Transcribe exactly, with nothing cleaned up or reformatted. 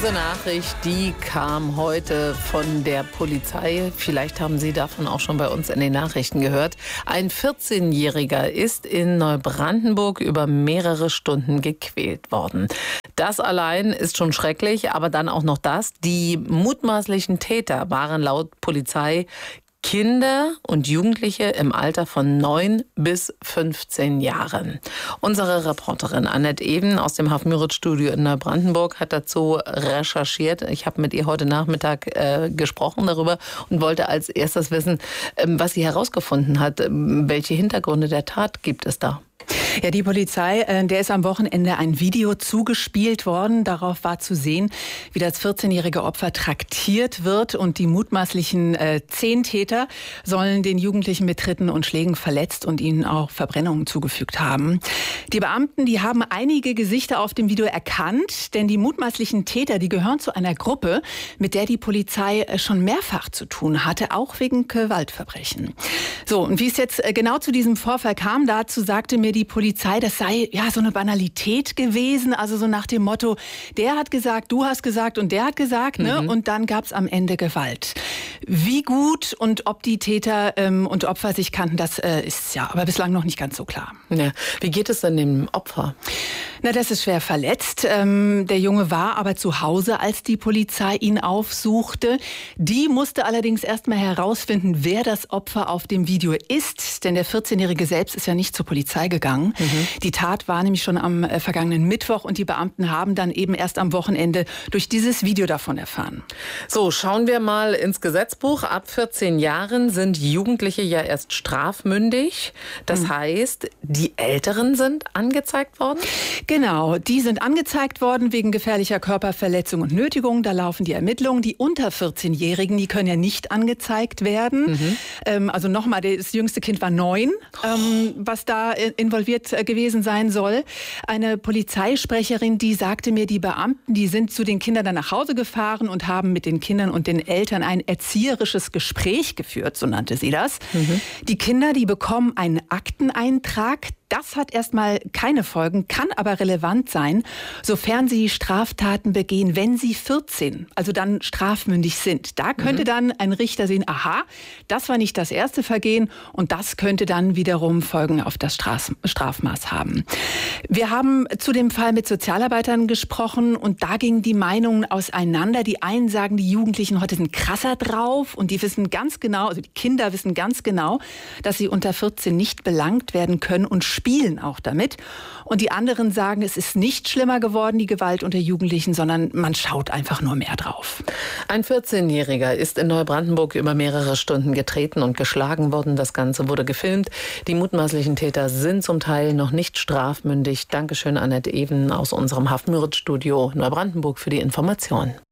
Diese Nachricht, die kam heute von der Polizei. Vielleicht haben Sie davon auch schon bei uns in den Nachrichten gehört. Ein vierzehnjähriger ist in Neubrandenburg über mehrere Stunden gequält worden. Das allein ist schon schrecklich, aber dann auch noch das. Die mutmaßlichen Täter waren laut Polizei Kinder und Jugendliche im Alter von neun bis fünfzehn Jahren. Unsere Reporterin Annette Even aus dem Hafenmüritz-Studio in Neubrandenburg hat dazu recherchiert. Ich habe mit ihr heute Nachmittag äh, gesprochen darüber und wollte als erstes wissen, äh, was sie herausgefunden hat. Welche Hintergründe der Tat gibt es da? Ja, die Polizei, der ist am Wochenende ein Video zugespielt worden. Darauf war zu sehen, wie das vierzehnjährige Opfer traktiert wird. Und die mutmaßlichen äh, zehn Täter sollen den Jugendlichen mit Tritten und Schlägen verletzt und ihnen auch Verbrennungen zugefügt haben. Die Beamten, die haben einige Gesichter auf dem Video erkannt. Denn die mutmaßlichen Täter, die gehören zu einer Gruppe, mit der die Polizei schon mehrfach zu tun hatte, auch wegen Gewaltverbrechen. So, und wie es jetzt genau zu diesem Vorfall kam, dazu sagte mir die Polizei, das sei ja so eine Banalität gewesen, also so nach dem Motto, der hat gesagt, du hast gesagt und der hat gesagt, ne? Mhm. Und dann gab es am Ende Gewalt. Wie gut und ob die Täter ähm, und Opfer sich kannten, das äh, ist ja aber bislang noch nicht ganz so klar. Ja. Wie geht es denn dem Opfer? Na, das ist schwer verletzt. Ähm, der Junge war aber zu Hause, als die Polizei ihn aufsuchte. Die musste allerdings erst mal herausfinden, wer das Opfer auf dem Video ist, denn der vierzehnjährige selbst ist ja nicht zur Polizei gegangen. Mhm. Die Tat war nämlich schon am äh, vergangenen Mittwoch und die Beamten haben dann eben erst am Wochenende durch dieses Video davon erfahren. So, schauen wir mal ins Gesetzbuch. Ab vierzehn Jahren sind Jugendliche ja erst strafmündig. Das mhm. heißt, die Älteren sind angezeigt worden? Genau, die sind angezeigt worden wegen gefährlicher Körperverletzung und Nötigung. Da laufen die Ermittlungen. Die unter vierzehnjährigen, die können ja nicht angezeigt werden. Mhm. Ähm, also nochmal, das jüngste Kind war neun, ähm, was da involviert gewesen sein soll. Eine Polizeisprecherin, die sagte mir, die Beamten, die sind zu den Kindern dann nach Hause gefahren und haben mit den Kindern und den Eltern ein erzieherisches Gespräch geführt, so nannte sie das. Mhm. Die Kinder, die bekommen einen Akteneintrag. Das hat erstmal keine Folgen, kann aber relevant sein, sofern sie Straftaten begehen, wenn sie vierzehn, also dann strafmündig sind. Da könnte mhm. dann ein Richter sehen, aha, das war nicht das erste Vergehen und das könnte dann wiederum Folgen auf das Strafmaß haben. Wir haben zu dem Fall mit Sozialarbeitern gesprochen und da gingen die Meinungen auseinander. Die einen sagen, die Jugendlichen heute sind krasser drauf und die wissen ganz genau, also die Kinder wissen ganz genau, dass sie unter vierzehn nicht belangt werden können und spielen auch damit. Und die anderen sagen, es ist nicht schlimmer geworden, die Gewalt unter Jugendlichen, sondern man schaut einfach nur mehr drauf. Ein vierzehnjähriger ist in Neubrandenburg über mehrere Stunden getreten und geschlagen worden. Das Ganze wurde gefilmt. Die mutmaßlichen Täter sind zum Teil noch nicht strafmündig. Dankeschön, Annette Even aus unserem Hafenmüritz-Studio Neubrandenburg für die Information.